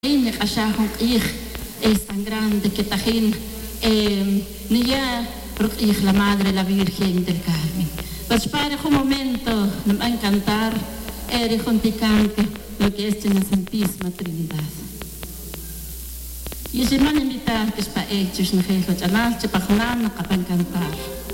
es tan grande que tajín ni ya la Madre, la Virgen del Carmen. Pues para un momento nos va a encantar junticante lo que es la Santísima Trinidad. Y se me van a invitar que es para ellos, no es lo que para cantar.